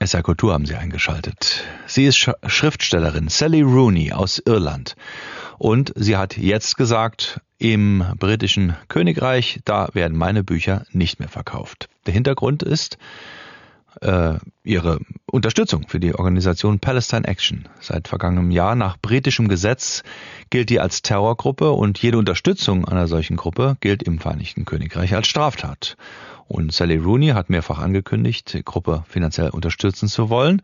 SR Kultur haben Sie eingeschaltet. Sie ist Schriftstellerin Sally Rooney aus Irland. Und sie hat jetzt gesagt, im britischen Königreich, da werden meine Bücher nicht mehr verkauft. Der Hintergrund ist ihre Unterstützung für die Organisation Palestine Action. Seit vergangenem Jahr nach britischem Gesetz gilt die als Terrorgruppe und jede Unterstützung einer solchen Gruppe gilt im Vereinigten Königreich als Straftat. Und Sally Rooney hat mehrfach angekündigt, die Gruppe finanziell unterstützen zu wollen.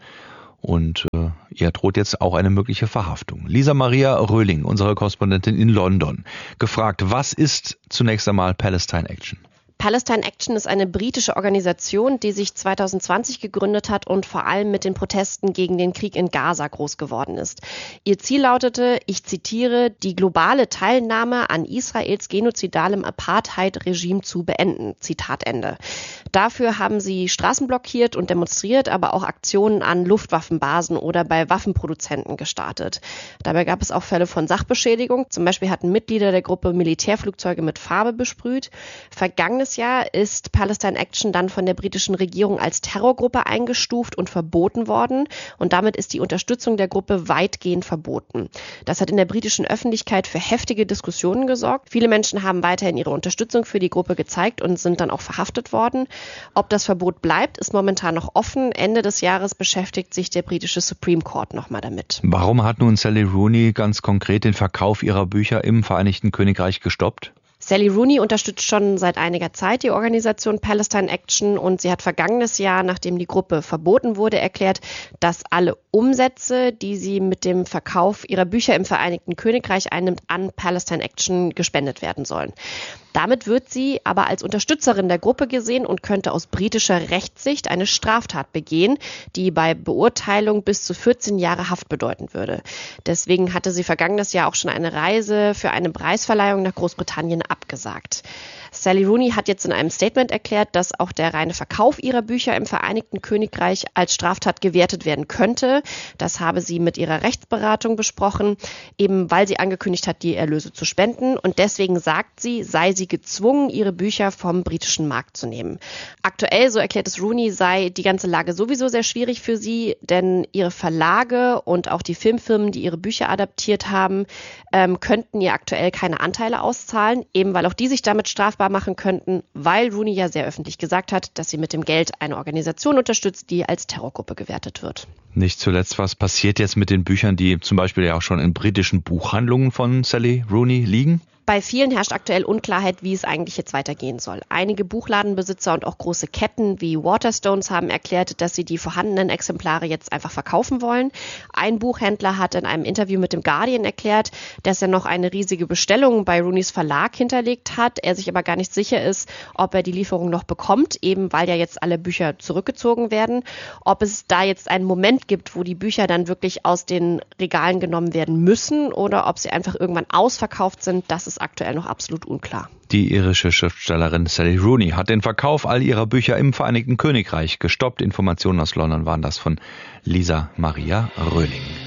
Und ihr droht jetzt auch eine mögliche Verhaftung. Lisa Maria Röhling, unsere Korrespondentin in London, gefragt, was ist zunächst einmal Palestine Action? Palestine Action ist eine britische Organisation, die sich 2020 gegründet hat und vor allem mit den Protesten gegen den Krieg in Gaza groß geworden ist. Ihr Ziel lautete, ich zitiere, die globale Teilnahme an Israels genozidalem Apartheid-Regime zu beenden. Zitat Ende. Dafür haben sie Straßen blockiert und demonstriert, aber auch Aktionen an Luftwaffenbasen oder bei Waffenproduzenten gestartet. Dabei gab es auch Fälle von Sachbeschädigung. Zum Beispiel hatten Mitglieder der Gruppe Militärflugzeuge mit Farbe besprüht. Vergangenes Jahr ist Palestine Action dann von der britischen Regierung als Terrorgruppe eingestuft und verboten worden. Und damit ist die Unterstützung der Gruppe weitgehend verboten. Das hat in der britischen Öffentlichkeit für heftige Diskussionen gesorgt. Viele Menschen haben weiterhin ihre Unterstützung für die Gruppe gezeigt und sind dann auch verhaftet worden. Ob das Verbot bleibt, ist momentan noch offen. Ende des Jahres beschäftigt sich der britische Supreme Court nochmal damit. Warum hat nun Sally Rooney ganz konkret den Verkauf ihrer Bücher im Vereinigten Königreich gestoppt? Sally Rooney unterstützt schon seit einiger Zeit die Organisation Palestine Action und sie hat vergangenes Jahr, nachdem die Gruppe verboten wurde, erklärt, dass alle Umsätze, die sie mit dem Verkauf ihrer Bücher im Vereinigten Königreich einnimmt, an Palestine Action gespendet werden sollen. Damit wird sie aber als Unterstützerin der Gruppe gesehen und könnte aus britischer Rechtssicht eine Straftat begehen, die bei Beurteilung bis zu 14 Jahre Haft bedeuten würde. Deswegen hatte sie vergangenes Jahr auch schon eine Reise für eine Preisverleihung nach Großbritannien abgesagt. Sally Rooney hat jetzt in einem Statement erklärt, dass auch der reine Verkauf ihrer Bücher im Vereinigten Königreich als Straftat gewertet werden könnte. Das habe sie mit ihrer Rechtsberatung besprochen, eben weil sie angekündigt hat, die Erlöse zu spenden. Und deswegen sagt sie, sei sie gezwungen, ihre Bücher vom britischen Markt zu nehmen. Aktuell, so erklärt es Rooney, sei die ganze Lage sowieso sehr schwierig für sie, denn ihre Verlage und auch die Filmfirmen, die ihre Bücher adaptiert haben, könnten ihr aktuell keine Anteile auszahlen, eben weil auch die sich damit strafbar machen könnten, weil Rooney ja sehr öffentlich gesagt hat, dass sie mit dem Geld eine Organisation unterstützt, die als Terrorgruppe gewertet wird. Nicht zuletzt, was passiert jetzt mit den Büchern, die zum Beispiel ja auch schon in britischen Buchhandlungen von Sally Rooney liegen? Bei vielen herrscht aktuell Unklarheit, wie es eigentlich jetzt weitergehen soll. Einige Buchladenbesitzer und auch große Ketten wie Waterstones haben erklärt, dass sie die vorhandenen Exemplare jetzt einfach verkaufen wollen. Ein Buchhändler hat in einem Interview mit dem Guardian erklärt, dass er noch eine riesige Bestellung bei Rooneys Verlag hinterlegt hat, er sich aber gar nicht sicher ist, ob er die Lieferung noch bekommt, eben weil ja jetzt alle Bücher zurückgezogen werden. Ob es da jetzt einen Moment gibt, wo die Bücher dann wirklich aus den Regalen genommen werden müssen oder ob sie einfach irgendwann ausverkauft sind, das ist aktuell noch absolut unklar. Die irische Schriftstellerin Sally Rooney hat den Verkauf all ihrer Bücher im Vereinigten Königreich gestoppt. Informationen aus London waren das von Lisa Maria Röhling.